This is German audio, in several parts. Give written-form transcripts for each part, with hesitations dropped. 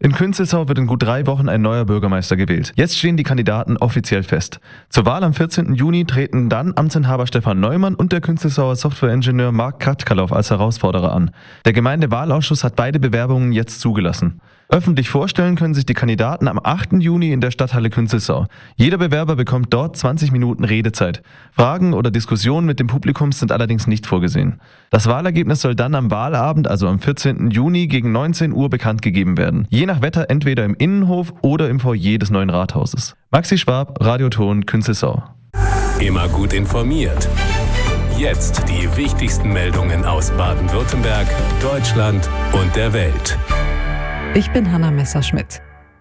In Künzelsau wird in gut 3 Wochen ein neuer Bürgermeister gewählt. Jetzt stehen die Kandidaten offiziell fest. Zur Wahl am 14. Juni treten dann Amtsinhaber Stefan Neumann und der Künzelsauer Softwareingenieur Marc Kratkalow als Herausforderer an. Der Gemeindewahlausschuss hat beide Bewerbungen jetzt zugelassen. Öffentlich vorstellen können sich die Kandidaten am 8. Juni in der Stadthalle Künzelsau. Jeder Bewerber bekommt dort 20 Minuten Redezeit. Fragen oder Diskussionen mit dem Publikum sind allerdings nicht vorgesehen. Das Wahlergebnis soll dann am Wahlabend, also am 14. Juni gegen 19 Uhr bekannt gegeben werden. Je nach Wetter entweder im Innenhof oder im Foyer des neuen Rathauses. Maxi Schwab, Radioton, Künzelsau. Immer gut informiert. Jetzt die wichtigsten Meldungen aus Baden-Württemberg, Deutschland und der Welt. Ich bin Hanna Messerschmidt.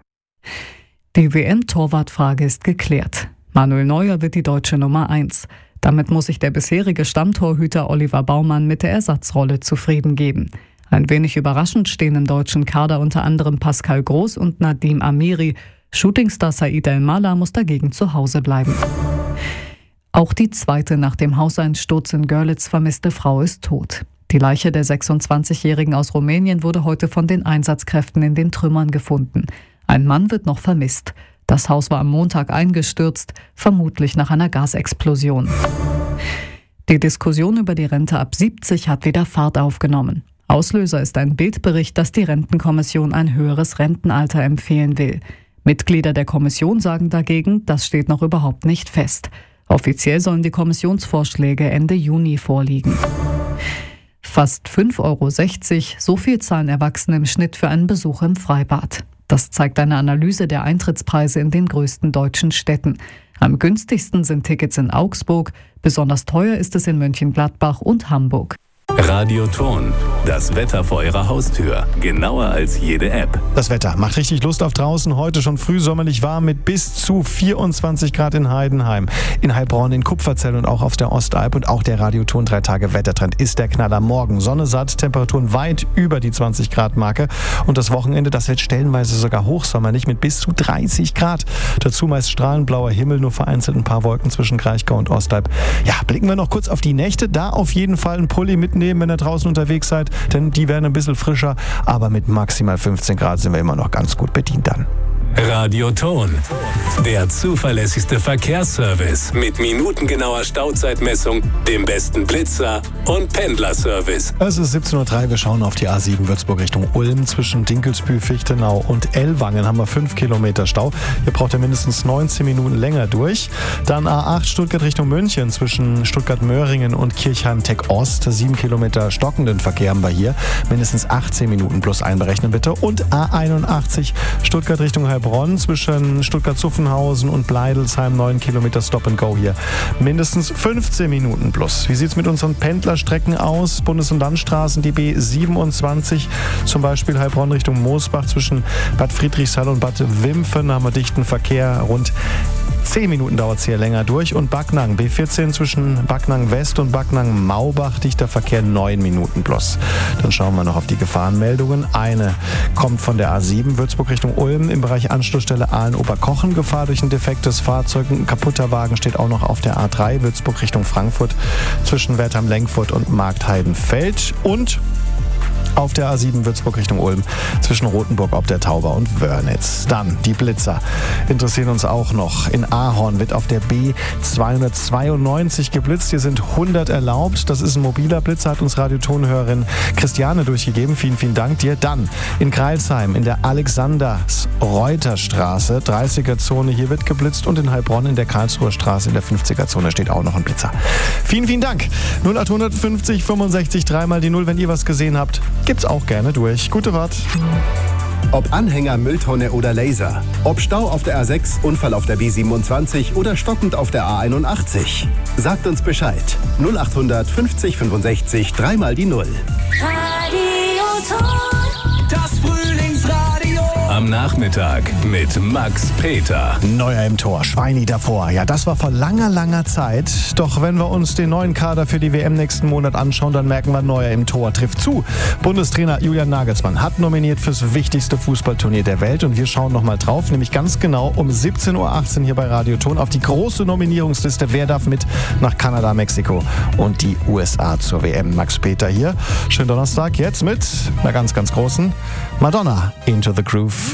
Die WM-Torwartfrage ist geklärt. Manuel Neuer wird die deutsche Nummer 1. Damit muss sich der bisherige Stammtorhüter Oliver Baumann mit der Ersatzrolle zufrieden geben. Ein wenig überraschend stehen im deutschen Kader unter anderem Pascal Groß und Nadim Amiri. Shootingstar Said El-Mala muss dagegen zu Hause bleiben. Auch die zweite nach dem Hauseinsturz in Görlitz vermisste Frau ist tot. Die Leiche der 26-Jährigen aus Rumänien wurde heute von den Einsatzkräften in den Trümmern gefunden. Ein Mann wird noch vermisst. Das Haus war am Montag eingestürzt, vermutlich nach einer Gasexplosion. Die Diskussion über die Rente ab 70 hat wieder Fahrt aufgenommen. Auslöser ist ein Bildbericht, dass die Rentenkommission ein höheres Rentenalter empfehlen will. Mitglieder der Kommission sagen dagegen, das steht noch überhaupt nicht fest. Offiziell sollen die Kommissionsvorschläge Ende Juni vorliegen. Fast 5,60 €, so viel zahlen Erwachsene im Schnitt für einen Besuch im Freibad. Das zeigt eine Analyse der Eintrittspreise in den größten deutschen Städten. Am günstigsten sind Tickets in Augsburg, besonders teuer ist es in Mönchengladbach und Hamburg. Radioton, das Wetter vor Ihrer Haustür. Genauer als jede App. Das Wetter macht richtig Lust auf draußen. Heute schon früh sommerlich warm mit bis zu 24 Grad in Heidenheim, in Heilbronn, in Kupferzell und auch auf der Ostalb. Und auch der Radioton 3-Tage-Wettertrend ist der Knaller. Morgen Sonne satt, Temperaturen weit über die 20 Grad Marke. Und das Wochenende, das wird stellenweise sogar hochsommerlich mit bis zu 30 Grad. Dazu meist strahlend blauer Himmel, nur vereinzelt ein paar Wolken zwischen Kraichgau und Ostalb. Ja, blicken wir noch kurz auf die Nächte. Da auf jeden Fall ein Pulli mitnehmen, wenn ihr draußen unterwegs seid, denn die werden ein bisschen frischer, aber mit maximal 15 Grad sind wir immer noch ganz gut bedient dann. Radioton, der zuverlässigste Verkehrsservice mit minutengenauer Stauzeitmessung, dem besten Blitzer und Pendlerservice. Es ist 17:03 Uhr, wir schauen auf die A7 Würzburg Richtung Ulm. Zwischen Dinkelsbühl, Fichtenau und Ellwangen haben wir 5 Kilometer Stau. Hier braucht ihr mindestens 19 Minuten länger durch. Dann A8 Stuttgart Richtung München, zwischen Stuttgart-Möhringen und Kirchheim-Tech-Ost. 7 Kilometer stockenden Verkehr haben wir hier. Mindestens 18 Minuten plus einberechnen bitte. Und A81 Stuttgart Richtung Heilbronn, zwischen Stuttgart-Zuffenhausen und Bleidelsheim, 9 Kilometer Stop and Go hier. Mindestens 15 Minuten plus. Wie sieht es mit unseren Pendlerstrecken aus? Bundes- und Landstraßen, die B27, zum Beispiel Heilbronn Richtung Moosbach, zwischen Bad Friedrichshall und Bad Wimpfen haben wir dichten Verkehr. Rund 10 Minuten dauert es hier länger durch. Und Backnang, B14 zwischen Backnang West und Backnang Maubach, dichter Verkehr 9 Minuten plus. Dann schauen wir noch auf die Gefahrenmeldungen. Eine kommt von der A7 Würzburg Richtung Ulm im Bereich Anschlussstelle Aalen-Oberkochen. Gefahr durch ein defektes Fahrzeug. Ein kaputter Wagen steht auch noch auf der A3 Würzburg Richtung Frankfurt zwischen Wertheim-Lenkfurt und Marktheidenfeld. Und auf der A7 Würzburg Richtung Ulm zwischen Rothenburg ob der Tauber und Wörnitz. Dann die Blitzer interessieren uns auch noch. In Ahorn wird auf der B292 geblitzt. Hier sind 100 erlaubt. Das ist ein mobiler Blitzer, hat uns Radiotonhörerin Christiane durchgegeben. Vielen, vielen Dank dir. Dann in Greilsheim in der Alexanders-Reuter-Straße, 30er-Zone. Hier wird geblitzt. Und in Heilbronn in der Karlsruher Straße in der 50er-Zone steht auch noch ein Blitzer. Vielen, vielen Dank. 0850 65 3 mal die 0, wenn ihr was gesehen habt. Gibt's auch gerne durch. Gute Fahrt. Ob Anhänger, Mülltonne oder Laser. Ob Stau auf der A6, Unfall auf der B27 oder stockend auf der A81. Sagt uns Bescheid. 0800 50 65 3 mal die 0. Radioton. Das Frühlingsradio. Am Nachmittag mit Max Peter. Neuer im Tor, Schweini davor. Ja, das war vor langer, langer Zeit. Doch wenn wir uns den neuen Kader für die WM nächsten Monat anschauen, dann merken wir, Neuer im Tor trifft zu. Bundestrainer Julian Nagelsmann hat nominiert fürs wichtigste Fußballturnier der Welt. Und wir schauen nochmal drauf, nämlich ganz genau um 17:18 Uhr hier bei Radioton auf die große Nominierungsliste. Wer darf mit nach Kanada, Mexiko und die USA zur WM? Max Peter hier. Schönen Donnerstag jetzt mit einer ganz, ganz großen Madonna, Into the Groove.